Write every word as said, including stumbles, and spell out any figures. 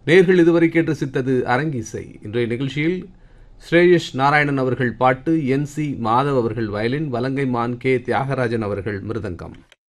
நேர்கள் இதுவரை கேட்டு ரசித்தது அரங்கிசை. இன்றைய நிகழ்ச்சியில் ஸ்ரேயஸ் நாராயணன் அவர்கள் பாட்டு, என் சி மாதவ் அவர்கள் வயலின், வலங்கைமான் கே தியாகராஜன் அவர்கள் மிருதங்கம்.